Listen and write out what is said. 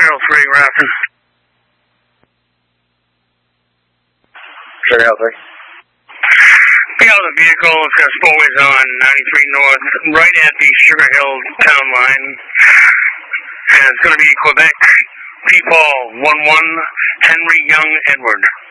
Hill 3, Grafton. Sugar Hill 3. Yeah, the vehicle has got spoilers on 93 North, right at the Sugar Hill town line. And it's going to be Quebec, P-Paul 11, Henry Young Edward.